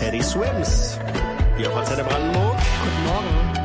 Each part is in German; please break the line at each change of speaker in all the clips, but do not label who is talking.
Teddy Swims. Hier auf Antenne Brandenburg.
Guten Morgen.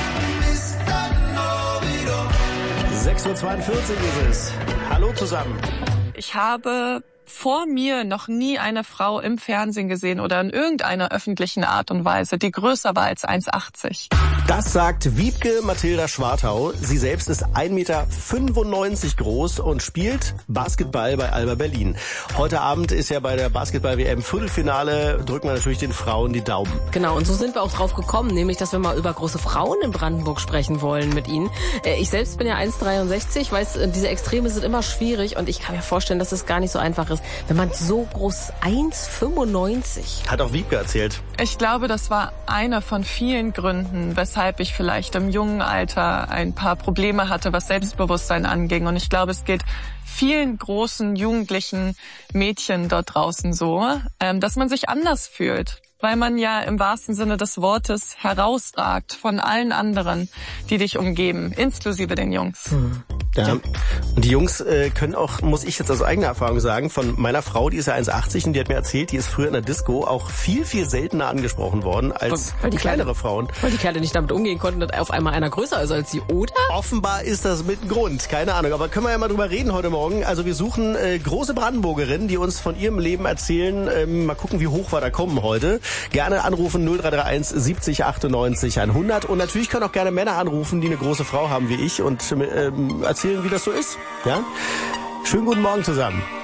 6.42 Uhr ist es. Hallo zusammen.
Ich habe vor mir noch nie eine Frau im Fernsehen gesehen oder in irgendeiner öffentlichen Art und Weise, die größer war als 1,80.
Das sagt Wiebke Mathilda Schwartau. Sie selbst ist 1,95 Meter groß und spielt Basketball bei Alba Berlin. Heute Abend ist ja bei der Basketball-WM Viertelfinale, drücken wir natürlich den Frauen die Daumen.
Genau, und so sind wir auch drauf gekommen, nämlich, dass wir mal über große Frauen in Brandenburg sprechen wollen mit Ihnen. Ich selbst bin ja 1,63, weiß, diese Extreme sind immer schwierig und ich kann mir vorstellen, dass es gar nicht so einfach ist, wenn man so groß ist, 1,95.
Hat auch Wiebke erzählt.
Ich glaube, das war einer von vielen Gründen, weshalb ich vielleicht im jungen Alter ein paar Probleme hatte, was Selbstbewusstsein anging. Und ich glaube, es geht vielen großen jugendlichen Mädchen dort draußen so, dass man sich anders fühlt, weil man ja im wahrsten Sinne des Wortes herausragt von allen anderen, die dich umgeben, inklusive den Jungs.
Ja. Und die Jungs können auch, muss ich jetzt aus eigener Erfahrung sagen, von meiner Frau, die ist ja 1,80 und die hat mir erzählt, die ist früher in der Disco auch viel, viel seltener angesprochen worden als
weil die
kleinere Frauen.
Weil die Kerle nicht damit umgehen konnten, dass auf einmal einer größer ist als sie, oder?
Offenbar ist das mit Grund, keine Ahnung. Aber können wir ja mal drüber reden heute Morgen. Also wir suchen große Brandenburgerinnen, die uns von ihrem Leben erzählen. Mal gucken, wie hoch wir da kommen heute. Gerne anrufen 0331 70 98 100. Und natürlich können auch gerne Männer anrufen, die eine große Frau haben wie ich und erzählen, wie das so ist. Ja? Schönen guten Morgen zusammen.